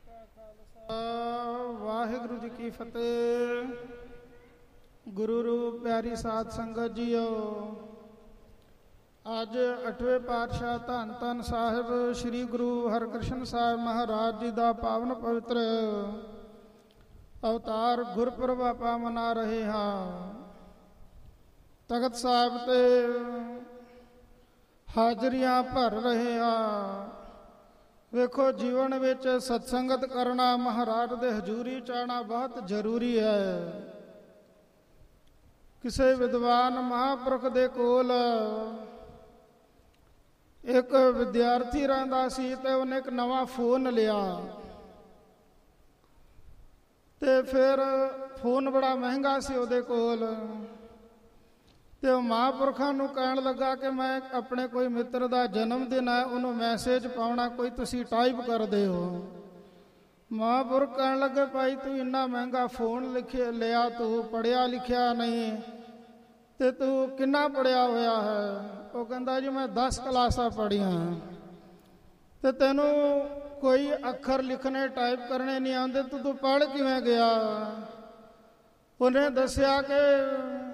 ਵਾਹਿਗੁਰੂ ਜੀ ਕੀ ਫਤਿਹ। ਗੁਰੂ ਰੂਪ ਪਿਆਰੀ ਸਾਧ ਸੰਗਤ ਜੀਓ, ਅੱਜ 8ਵੇਂ ਪਾਤਸ਼ਾਹ ਧੰਨ ਧੰਨ ਸਾਹਿਬ ਸ੍ਰੀ ਗੁਰੂ ਹਰਿਕ੍ਰਿਸ਼ਨ ਸਾਹਿਬ ਮਹਾਰਾਜ ਜੀ ਦਾ ਪਾਵਨ ਪਵਿੱਤਰ ਅਵਤਾਰ ਗੁਰਪੁਰਬ ਆਪਾਂ ਮਨਾ ਰਹੇ ਹਾਂ। ਤਖਤ ਸਾਹਿਬ ਤੇ ਹਾਜ਼ਰੀਆਂ ਭਰ ਰਹੇ ਹਾਂ। ਵੇਖੋ, ਜੀਵਨ ਵਿੱਚ ਸਤਸੰਗਤ ਕਰਨਾ, ਮਹਾਰਾਜ ਦੇ ਹਜ਼ੂਰੀ ਚ ਆਉਣਾ ਬਹੁਤ ਜ਼ਰੂਰੀ ਹੈ। ਕਿਸੇ ਵਿਦਵਾਨ ਮਹਾਂਪੁਰਖ ਦੇ ਕੋਲ ਇੱਕ ਵਿਦਿਆਰਥੀ ਰਹਿੰਦਾ ਸੀ ਤੇ ਉਹਨੇ ਇੱਕ ਨਵਾਂ ਫੋਨ ਲਿਆ ਤੇ ਫਿਰ ਫੋਨ ਬੜਾ ਮਹਿੰਗਾ ਸੀ ਉਹਦੇ ਕੋਲ। ਤੇ ਉਹ ਮਹਾਂਪੁਰਖਾਂ ਨੂੰ ਕਹਿਣ ਲੱਗਾ ਕਿ ਮੈਂ ਆਪਣੇ ਕੋਈ ਮਿੱਤਰ ਦਾ ਜਨਮ ਦਿਨ ਹੈ, ਉਹਨੂੰ ਮੈਸੇਜ ਪਾਉਣਾ, ਕੋਈ ਤੁਸੀਂ ਟਾਈਪ ਕਰ ਦਿਓ। ਮਹਾਂਪੁਰਖ ਕਹਿਣ ਲੱਗੇ, ਭਾਈ ਤੂੰ ਇੰਨਾ ਮਹਿੰਗਾ ਫੋਨ ਲਿਆ, ਤੂੰ ਪੜ੍ਹਿਆ ਲਿਖਿਆ ਨਹੀਂ ਤੇ ਤੂੰ ਕਿੰਨਾ ਪੜ੍ਹਿਆ ਹੋਇਆ ਹੈ? ਉਹ ਕਹਿੰਦਾ, ਜੀ ਮੈਂ 10 ਕਲਾਸਾਂ ਪੜ੍ਹੀਆਂ ਤੇ ਤੈਨੂੰ ਕੋਈ ਅੱਖਰ ਲਿਖਣੇ ਟਾਈਪ ਕਰਨੇ ਨਹੀਂ ਆਉਂਦੇ, ਤੂੰ ਪੜ੍ਹ ਕਿਵੇਂ ਗਿਆ? ਉਹਨੇ ਦੱਸਿਆ ਕਿ